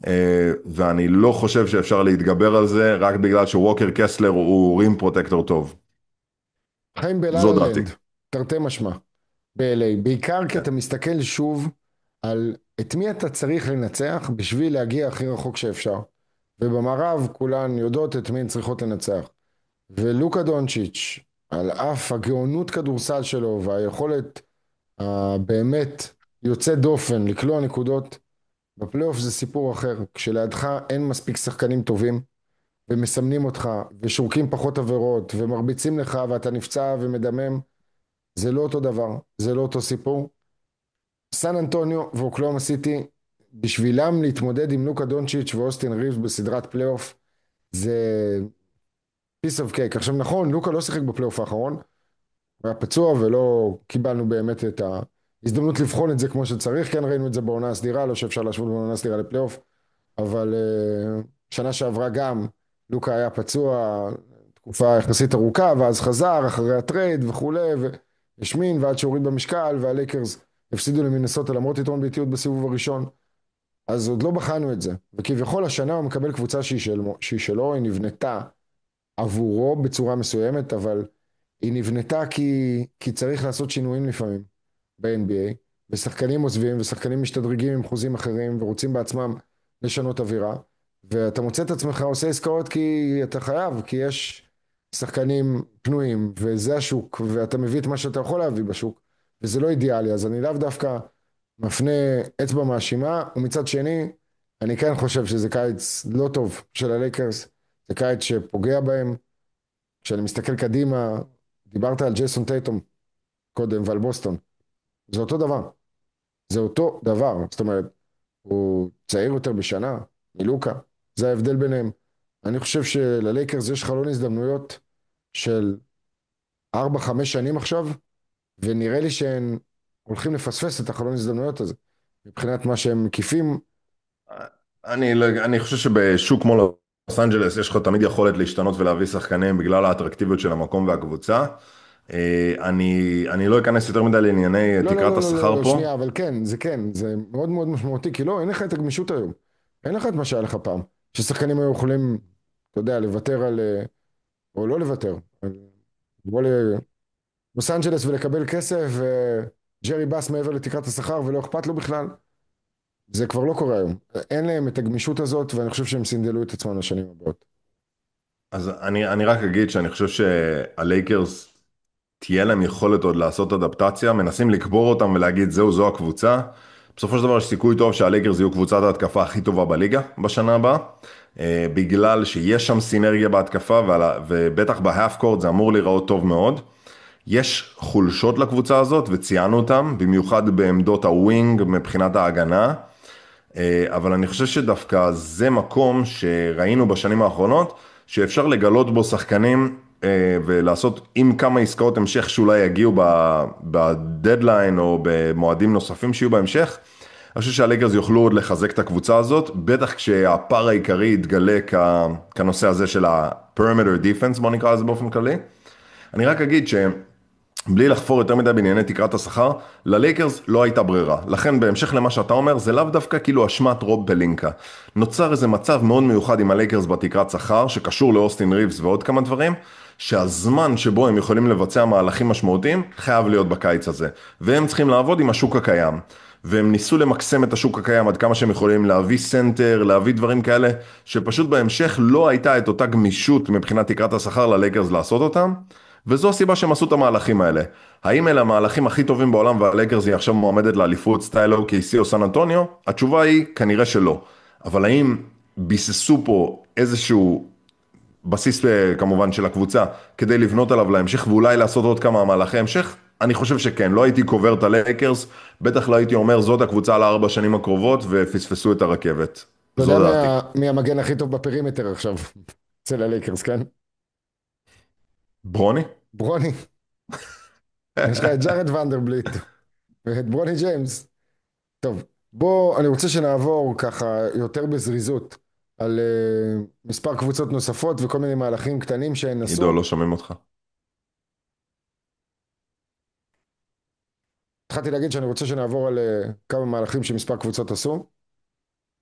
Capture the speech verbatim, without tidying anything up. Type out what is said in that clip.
אה, ואני לא חושב שאפשר להתגבר על זה רק בגלל שווקר קסלר הוא רים פרוטקטור טוב. חיים בלה זו לה דעתי. לנד, תרתי משמע, ב-אל איי, בעיקר כי אתה מסתכל שוב על את מי אתה צריך לנצח בשביל להגיע הכי רחוק שאפשר. ובמערב כולן יודעות את מי הן צריכות לנצח. ולוקה דונצ'יץ', על אף הגאונות כדורסל שלו והיכולת הבאמת יוצא דופן לקלוע נקודות, בפלייאוף זה סיפור אחר. כשלידך אין מספיק שחקנים טובים ומסמנים אותך ושורקים פחות עבירות ומרביצים לך ואתה נפצע ומדמם, זה לא אותו דבר, זה לא אותו סיפור. סן אנטוניו ואוקלאומה סיטי, בשבילם להתמודד עם לוקה דונצ'יץ' ואוסטין ריבס בסדרת פלייאוף, זה piece of cake. עכשיו נכון, לוקה לא שיחק בפלייאוף האחרון, הוא היה פצוע ולא קיבלנו באמת את ההזדמנות לבחון את זה כמו שצריך. כן ראינו את זה בעונה הסדירה, לא שאפשר להשוות בעונה הסדירה לפלייאוף, אבל uh, שנה שעברה גם לוקה היה פצוע תקופה יחסית ארוכה, ואז חזר אחרי הטרייד וכולי, והשמין ועד שהוריד במשקל, והלייקרס הפסידו למינסוטה למרות יתרון ביתיות בסיבוב הראשון. אז עוד לא בחנו את זה, וכביכול השנה הוא מקבל קבוצה שהיא, של, שהיא שלו, היא נבנתה עבורו בצורה מסוימת, אבל היא נבנתה כי, כי צריך לעשות שינויים לפעמים ב-אן בי איי, ושחקנים עוזבים ושחקנים משתדרגים עם חוזים אחרים ורוצים בעצמם לשנות אווירה, ואתה מוצא את עצמך עושה עסקאות כי אתה חייב, כי יש שחקנים פנויים וזה השוק, ואתה מביא את מה שאתה יכול להביא בשוק, וזה לא אידיאלי. אז אני לאו דווקא מפנה אצבע מאשימה, ומצד שני אני כן חושב שזה קיץ לא טוב של הלייקרס, זה קיץ שפוגע בהם. כשאני מסתכל קדימה, דיברת על ג'ייסון טייטום קודם ועל בוסטון, זה אותו דבר, זה אותו דבר, זאת אומרת, הוא צעיר יותר בשנה מלוקה, זה ההבדל ביניהם. אני חושב שללייקרס יש חלון הזדמנויות של ארבע חמש שנים עכשיו, ונראה לי שהם הולכים לפספס את החלון הזדמנויות הזה, מבחינת מה שהם מקיפים. אני, לא- אני חושב שבשוק כמו לוס אנג'לס יש לך תמיד יכולת להשתנות ולהביא שחקנים בגלל האטרקטיביות של המקום והקבוצה. אה, אני, אני לא אכנס יותר מדי לענייני לא, לא, תקרת לא, לא, לא, השכר לא, פה. שנייה, אבל כן, זה כן, זה מאוד מאוד משמעותי, כי לא, אין לך את הגמישות היום. אין לך את מה שהיה לך פעם, ששחקנים היו יכולים, אתה יודע, לוותר על, אה, או לא לוותר, על- לבוא ללוס אנג'לס ולקבל כסף, וג'רי באס מעבר לתקרת השכר ולא אכפת לו בכלל. זה כבר לא קורה היום. אין להם את הגמישות הזאת, ואני חושב שהם סינדלו את עצמם לשנים הבאות. אז אני, אני רק אגיד שאני חושב שהלייקרס תהיה להם יכולת עוד לעשות אדפטציה, מנסים לקבור אותם ולהגיד זהו, זו הקבוצה. בסופו של דבר יש סיכוי טוב שהלייקרס יהיו קבוצת ההתקפה הכי טובה בליגה בשנה הבאה, אה, בגלל שיש שם סינרגיה בהתקפה, ועל- ובטח בהאף קורט זה אמור להיראות טוב מאוד. יש חולשות לקבוצה הזאת וציינו אותם, במיוחד בעמדות הווינג מבחינת ההגנה, אה, אבל אני חושב שדווקא זה מקום שראינו בשנים האחרונות, שאפשר לגלות בו שחקנים אה, ולעשות עם כמה עסקאות המשך שאולי יגיעו ב- בדדליין או במועדים נוספים שיהיו בהמשך. אני חושב שהלייקרס יוכלו עוד לחזק את הקבוצה הזאת, בטח כשהפער העיקרי יתגלה כ- כנושא הזה של ה-perimeter defense, בוא נקרא לזה באופן כללי. אני רק אגיד ש... בלי לחפור יותר מדי בענייני תקרת השכר, ללייקרס לא הייתה ברירה. לכן בהמשך למה שאתה אומר, זה לאו דווקא כאילו אשמת רוב בלינקה. נוצר איזה מצב מאוד מיוחד עם הלייקרס בתקרת שכר, שקשור לאוסטין ריבס ועוד כמה דברים, שהזמן שבו הם יכולים לבצע מהלכים משמעותיים, חייב להיות בקיץ הזה. והם צריכים לעבוד עם השוק הקיים. והם ניסו למקסם את השוק הקיים עד כמה שהם יכולים להביא סנטר, להביא דברים כאלה, שפשוט בהמשך לא הייתה את אותה גמישות מבחינת תקרת השכר ללייקרס לעשות אותם. וזו הסיבה שהם עשו את המהלכים האלה. האם אלה המהלכים הכי טובים בעולם והלייקרס היא עכשיו מועמדת לאליפות סטייל או קיי סי או סן אנטוניו? התשובה היא כנראה שלא. אבל האם ביססו פה איזשהו בסיס אה, כמובן של הקבוצה כדי לבנות עליו להמשך ואולי לעשות עוד כמה מהלכי המשך? אני חושב שכן, לא הייתי קובר את הלייקרס, בטח לא הייתי אומר זאת הקבוצה לארבע שנים הקרובות ופספסו את הרכבת. אתה יודע זו מי, דעתי. ה- מי המגן הכי טוב בפרימטר עכשיו? אצל הלייקרס, כן? ברוני? ברוני. יש לך את ג'ארד ונדרבליט ואת ברוני ג'יימס. טוב, בוא, אני רוצה שנעבור ככה יותר בזריזות על uh, מספר קבוצות נוספות וכל מיני מהלכים קטנים שהן עידו, עשו. לא שומעים אותך. התחלתי להגיד שאני רוצה שנעבור על uh, כמה מהלכים שמספר קבוצות עשו.